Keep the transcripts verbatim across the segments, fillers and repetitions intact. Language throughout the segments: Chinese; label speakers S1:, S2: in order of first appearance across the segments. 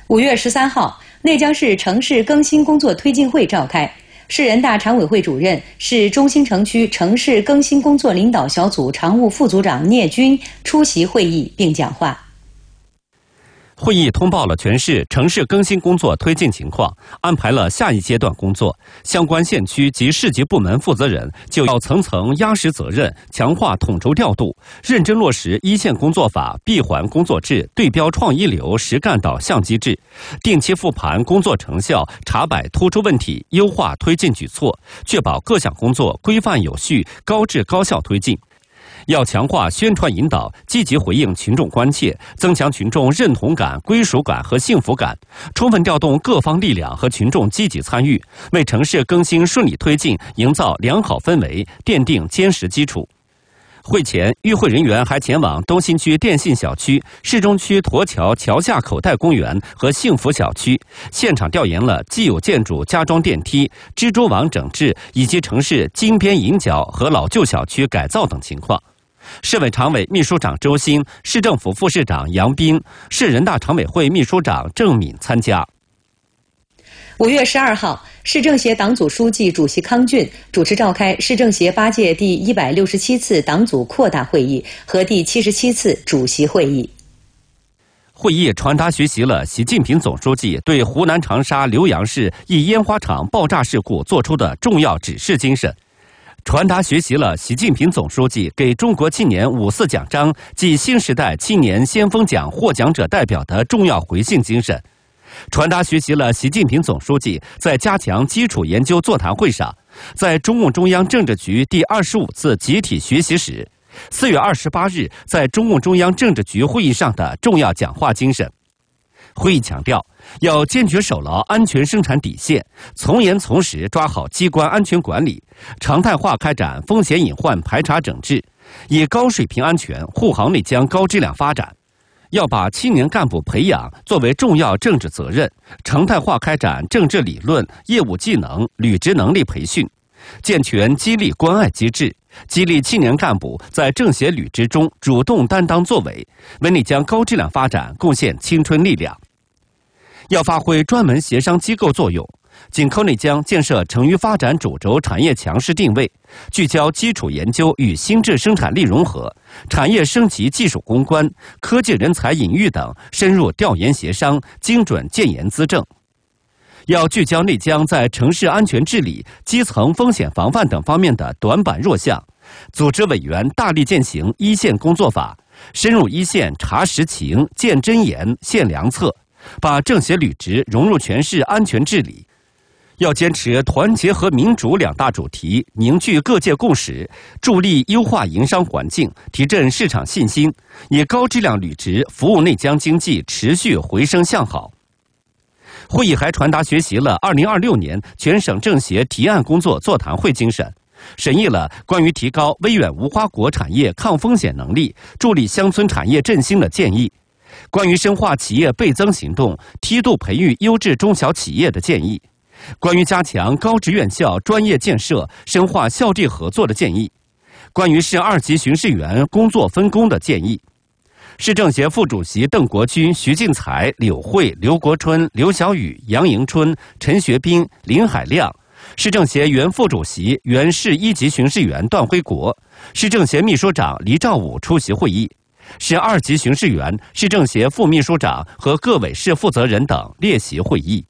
S1: 五月十三号，内江市城市更新工作推进会召开，市人大常委会主任、市中心城区城市更新工作领导小组常务副组长聂军出席会议并讲话。
S2: 会议通报了全市城市更新工作推进情况，安排了下一阶段工作。相关县区及市级部门负责人就要层层压实责任，强化统筹调度，认真落实一线工作法、闭环工作制、对标创一流实干导向机制，定期复盘工作成效，查摆突出问题，优化推进举措，确保各项工作规范有序、高质高效推进。要强化宣传引导，积极回应群众关切，增强群众认同感、归属感和幸福感，充分调动各方力量和群众积极参与，为城市更新顺利推进营造良好氛围，奠定坚实基础。会前，与会人员还前往东新区电信小区、市中区驼桥桥下口袋公园和幸福小区，现场调研了既有建筑加装电梯、蜘蛛网整治以及城市金边银角和老旧小区改造等情况。市委常委秘书长周鑫、市政府副市长杨斌、市人大常委会秘书长郑敏参加。
S1: 五月十二号，市政协党组书记、主席康俊主持召开市政协八届第一百六十七次党组扩大会议和第七十七次主席会议。
S2: 会议传达学习了习近平总书记对湖南长沙浏阳市一烟花厂爆炸事故作出的重要指示精神，传达学习了习近平总书记给中国青年五四奖章暨新时代青年先锋奖获奖者代表的重要回信精神，传达学习了习近平总书记在加强基础研究座谈会上，在中共中央政治局第二十五次集体学习时，四月二十八日在中共中央政治局会议上的重要讲话精神。会议强调，要坚决守牢安全生产底线，从严从实抓好机关安全管理，常态化开展风险隐患排查整治，以高水平安全护航内江高质量发展。要把青年干部培养作为重要政治责任，常态化开展政治理论、业务技能、履职能力培训，健全激励关爱机制，激励青年干部在政协履职中主动担当作为，为内江高质量发展贡献青春力量。要发挥专门协商机构作用，紧扣内江建设成渝发展主轴产业强势定位，聚焦基础研究与新质生产力融合、产业升级技术攻关、科技人才引育等，深入调研协商，精准建言资政。要聚焦内江在城市安全治理、基层风险防范等方面的短板弱项，组织委员大力践行一线工作法，深入一线查实情、见真言、献良策，把政协履职融入全市安全治理。要坚持团结和民主两大主题，凝聚各界共识，助力优化营商环境，提振市场信心，以高质量履职服务内江经济持续回升向好。会议还传达学习了二零二六年全省政协提案工作座谈会精神，审议了关于提高微远无花果产业抗风险能力、助力乡村产业振兴的建议，关于深化企业倍增行动、梯度培育优质中小企业的建议，关于加强高职院校专业建设、深化校地合作的建议，关于市二级巡视员工作分工的建议。市政协副主席邓国军、徐进才、柳慧、刘国春、刘小雨、杨迎春、陈学斌、林海亮，市政协原副主席、原市一级巡视员段辉国，市政协秘书长黎兆武出席会议，市二级巡视员、市政协副秘书长和各委市负责人等列席会议。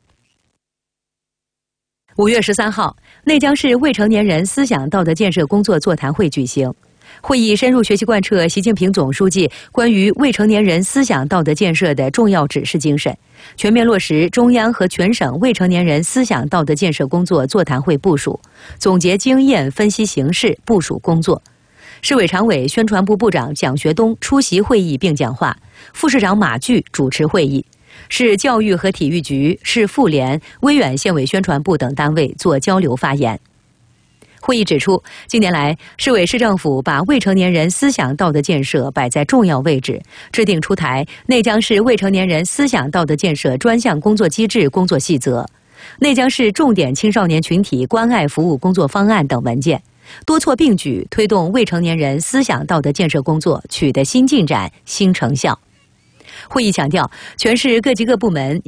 S1: 五月十三号，内江市未成年人思想道德建设工作座谈会举行。会议深入学习贯彻习近平总书记关于未成年人思想道德建设的重要指示精神，全面落实中央和全省未成年人思想道德建设工作座谈会部署，总结经验，分析形势，部署工作。市委常委、宣传部部长蒋学东出席会议并讲话，副市长马巨主持会议。市教育和体育局、市妇联、威远县委宣传部等单位做交流发言。会议指出，近年来，市委市政府把未成年人思想道德建设摆在重要位置，制定出台内江市未成年人思想道德建设专项工作机制工作细则、内江市重点青少年群体关爱服务工作方案等文件，多措并举推动未成年人思想道德建设工作取得新进展、新成效。会议强调，全市各级各部门